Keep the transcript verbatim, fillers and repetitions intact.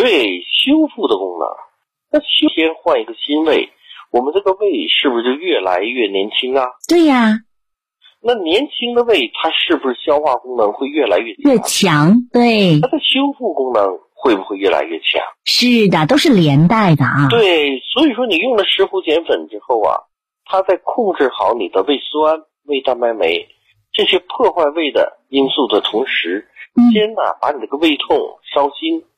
对，修复的功能。那修先换一个新胃，我们这个胃是不是就越来越年轻啊？ 对呀。 那年轻的胃，它是不是消化功能会越来越强？越强，对。 它的修复功能会不会越来越强？ 是的，都是连带的啊。 对，所以说你用了石斛碱粉之后啊，它在控制好你的胃酸、胃蛋白酶这些破坏胃的因素的同时，嗯、先呢把你这个胃痛、烧心